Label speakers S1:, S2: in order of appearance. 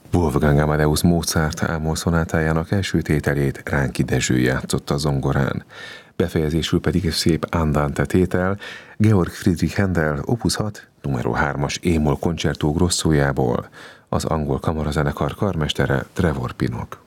S1: Wolfgang Amadeus Mozart ámol szonátájának első tételét Ránki Dezső játszotta a zongorán. Befejezésül pedig egy szép andante tétel Georg Friedrich Händel Opus 6 nr. 3-as émol koncertó grosszójából, az angol kamarazenekar karmestere Trevor Pinnock.